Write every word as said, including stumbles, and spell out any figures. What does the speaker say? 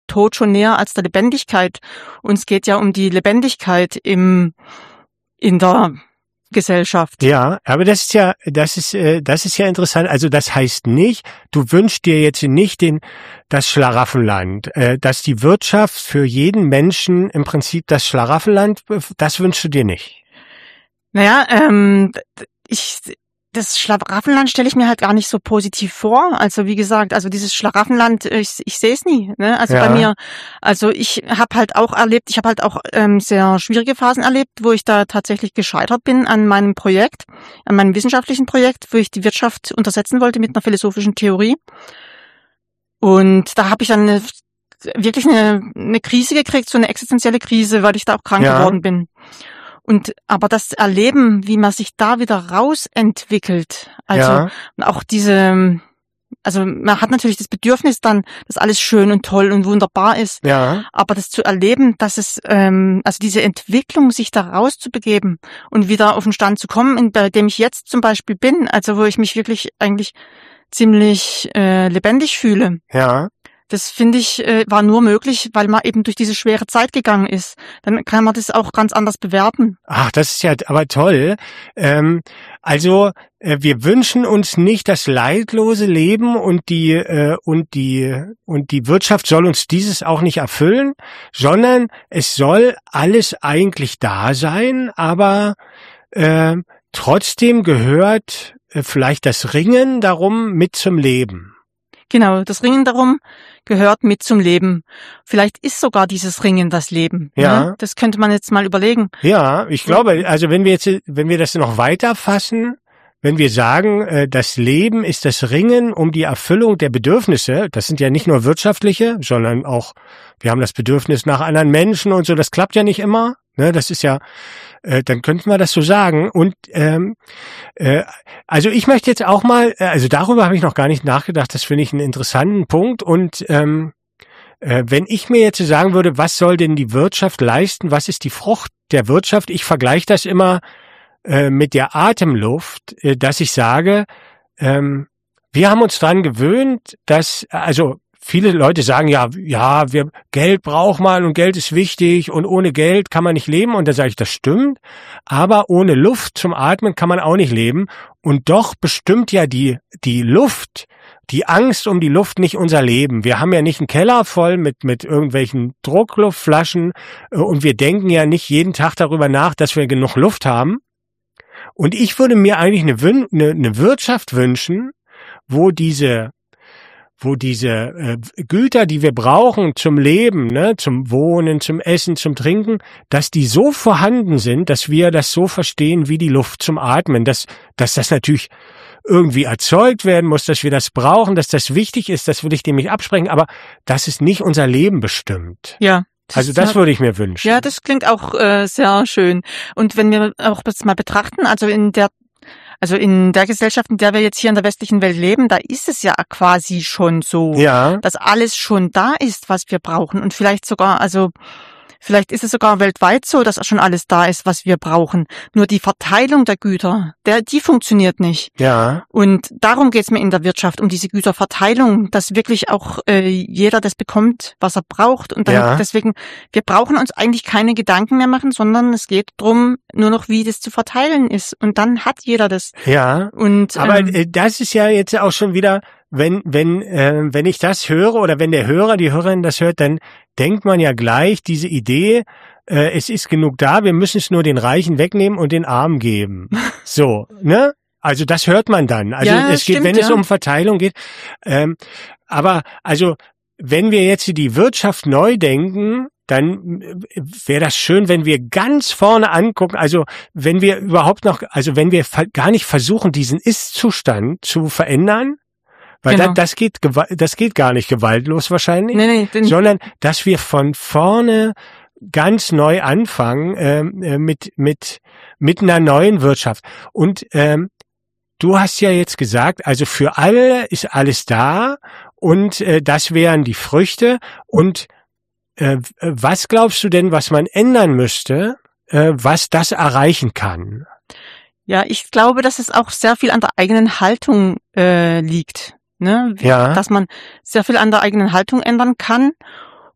Tod schon näher als der Lebendigkeit. Und es geht ja um die Lebendigkeit im in der Gesellschaft. Ja, aber das ist ja, das ist, äh, das ist ja interessant. Also das heißt nicht, du wünschst dir jetzt nicht den, das Schlaraffenland, äh, dass die Wirtschaft für jeden Menschen im Prinzip das Schlaraffenland, das wünschst du dir nicht. Naja, ähm, ich, das Schlaraffenland stelle ich mir halt gar nicht so positiv vor. Also wie gesagt, also dieses Schlaraffenland, ich, ich sehe es nie. Ne? Also ja. bei mir, also ich habe halt auch erlebt, ich habe halt auch ähm, sehr schwierige Phasen erlebt, wo ich da tatsächlich gescheitert bin an meinem Projekt, an meinem wissenschaftlichen Projekt, wo ich die Wirtschaft untersetzen wollte mit einer philosophischen Theorie. Und da habe ich dann eine, wirklich eine, eine Krise gekriegt, so eine existenzielle Krise, weil ich da auch krank ja. geworden bin. Und aber das Erleben, wie man sich da wieder rausentwickelt, also ja. und auch diese, also man hat natürlich das Bedürfnis dann, dass alles schön und toll und wunderbar ist, ja. aber das zu erleben, dass es, ähm, also diese Entwicklung, sich da rauszubegeben und wieder auf den Stand zu kommen, bei dem ich jetzt zum Beispiel bin, also wo ich mich wirklich eigentlich ziemlich äh, lebendig fühle. Ja. Das finde ich, äh, war nur möglich, weil man eben durch diese schwere Zeit gegangen ist. Dann kann man das auch ganz anders bewerten. Ach, das ist ja aber toll. Ähm, also äh, wir wünschen uns nicht das leidlose Leben und die äh, und die und die Wirtschaft soll uns dieses auch nicht erfüllen, sondern es soll alles eigentlich da sein, aber äh, trotzdem gehört äh, vielleicht das Ringen darum mit zum Leben. Genau, das Ringen darum gehört mit zum Leben. Vielleicht ist sogar dieses Ringen das Leben. Ja. Ne? Das könnte man jetzt mal überlegen. Ja, ich glaube, also wenn wir jetzt, wenn wir das noch weiter fassen, wenn wir sagen, das Leben ist das Ringen um die Erfüllung der Bedürfnisse, das sind ja nicht nur wirtschaftliche, sondern auch, wir haben das Bedürfnis nach anderen Menschen und so, das klappt ja nicht immer. Ne, das ist ja, äh, dann könnten wir das so sagen. Und ähm, äh, also ich möchte jetzt auch mal, also darüber habe ich noch gar nicht nachgedacht. Das finde ich einen interessanten Punkt. Und ähm, äh, wenn ich mir jetzt sagen würde, was soll denn die Wirtschaft leisten? Was ist die Frucht der Wirtschaft? Ich vergleiche das immer äh, mit der Atemluft, äh, dass ich sage, ähm, wir haben uns dran gewöhnt, dass also viele Leute sagen, ja, ja, wir, Geld braucht man und Geld ist wichtig und ohne Geld kann man nicht leben. Und da sage ich, das stimmt. Aber ohne Luft zum Atmen kann man auch nicht leben. Und doch bestimmt ja die, die Luft, die Angst um die Luft nicht unser Leben. Wir haben ja nicht einen Keller voll mit, mit irgendwelchen Druckluftflaschen und wir denken ja nicht jeden Tag darüber nach, dass wir genug Luft haben. Und ich würde mir eigentlich eine, eine, eine Wirtschaft wünschen, wo diese wo diese äh, Güter, die wir brauchen zum Leben, ne, zum Wohnen, zum Essen, zum Trinken, dass die so vorhanden sind, dass wir das so verstehen wie die Luft zum Atmen, dass, dass das natürlich irgendwie erzeugt werden muss, dass wir das brauchen, dass das wichtig ist, das würde ich dem nicht absprechen, aber dass es nicht unser Leben bestimmt. Ja. Das also das würde ich mir wünschen. Ja, das klingt auch äh, sehr schön. Und wenn wir auch das mal betrachten, also in der Also in der Gesellschaft, in der wir jetzt hier in der westlichen Welt leben, da ist es ja quasi schon so, ja. dass alles schon da ist, was wir brauchen. Und vielleicht sogar, also vielleicht ist es sogar weltweit so, dass schon alles da ist, was wir brauchen. Nur die Verteilung der Güter, der, die funktioniert nicht. Ja. Und darum geht's mir in der Wirtschaft, um diese Güterverteilung, dass wirklich auch äh, jeder das bekommt, was er braucht. Und dann ja. deswegen, wir brauchen uns eigentlich keine Gedanken mehr machen, sondern es geht drum, nur noch wie das zu verteilen ist. Und dann hat jeder das. Ja. Und aber ähm, äh, das ist ja jetzt auch schon wieder, wenn wenn äh, wenn ich das höre oder wenn der Hörer, die Hörerin das hört, dann denkt man ja gleich diese Idee, äh, es ist genug da, wir müssen es nur den Reichen wegnehmen und den Armen geben. So, ne? Also das hört man dann. Also ja, es geht, stimmt, wenn ja. es um Verteilung geht. Ähm, aber also wenn wir jetzt die Wirtschaft neu denken, dann wäre das schön, wenn wir ganz vorne angucken, also wenn wir überhaupt noch, also wenn wir gar nicht versuchen, diesen Ist-Zustand zu verändern, weil genau. das, das geht das geht gar nicht gewaltlos wahrscheinlich, nee, nee, den, sondern dass wir von vorne ganz neu anfangen äh, mit mit mit einer neuen Wirtschaft. Und ähm, du hast ja jetzt gesagt, also für alle ist alles da und äh, das wären die Früchte. Und äh, was glaubst du denn, was man ändern müsste, äh, was das erreichen kann? Ja, ich glaube, dass es auch sehr viel an der eigenen Haltung äh, liegt. Ne? Ja. Dass man sehr viel an der eigenen Haltung ändern kann